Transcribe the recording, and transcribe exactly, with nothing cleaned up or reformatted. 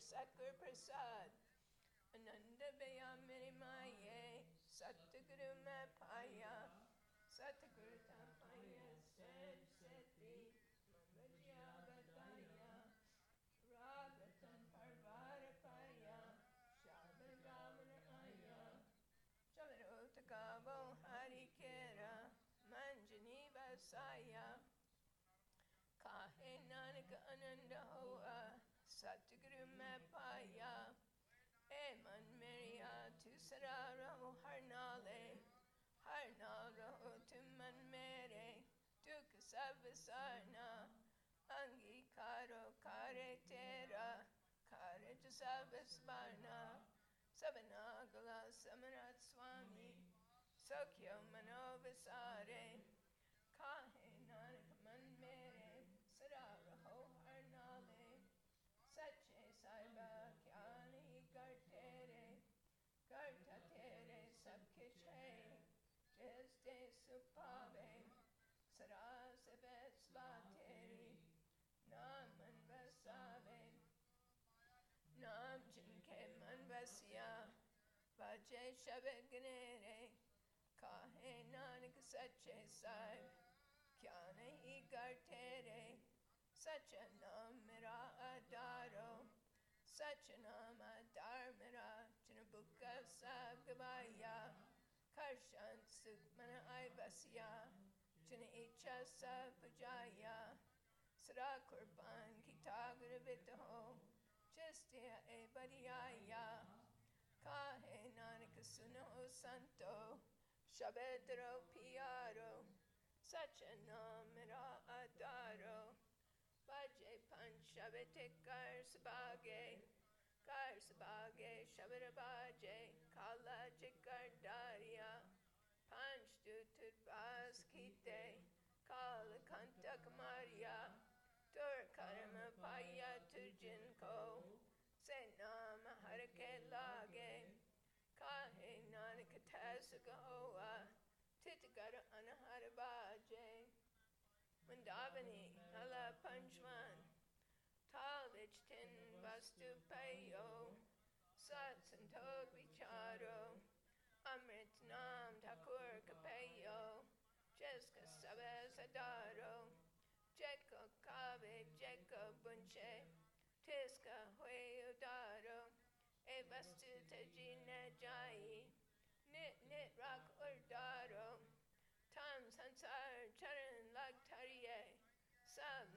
Satgur Prasad, Ananda Bayamiri Maye, Satguru Mapaya, Satguru Tapaya, Sed Seti, Mangajagataya, Ragatan Parvarapaya, Shabadavanaya, Shabadotagavo Harikera, Manjani Vasaya, Kahe Nanak Ananda Hoa, Satguru Mapaya, Eman Maria tu Sarara Harnale, Harnala tu Man Mere, Duka Savasarna, Angi Karo Kare Tera, Kare Jasavasvarna, Sabanagala Samarat Swami, Sokyo Manovasare, Kahe Nanak Man Mere, Sarara Ho Harnale, Sache Saiba Kyani Gartere, Garta Tere Sabkiche, Jeste Supave, Sarasave Svateri, Naman Vasave, Nam Jinke Manvasya, Vaje Shabegnere, Kahe Nanak Sache Saib, Kyani Gartere, Sachanam Mira Adaro, Sachanam Adar Mira, Chinabuka Sagabaya, Karshan Sukmana Ivasya, China Icha Sapajaya, Sara Kurban Kitagravitaho, Chestia Ebadiaya, Kahe Nanakasuno Santo, Shabedro Piaro, Sachanam Mira Adaro, Vaje Panchavete Kar Sabage, Kar Sabage, Shabarabaje, Kala Jikar Daria, Panch Dutud Bas Kite, Kala Kanta Kamaria, Tur Karma Paya Tujinko, Senam Harake Lage, Kahe Nanakatasagahoa, Titagara Anaharabaje, Mandavani, Nala Panchman, Talich Tin Vastu Payo, Sat Santog Vicharo, Amrit Nam Thakur Kapayo, Jeska Sabes Adaro, Jeko Kave Jeko Bunche, Tiska Hue Udaro, E Vastu Tajina Jai,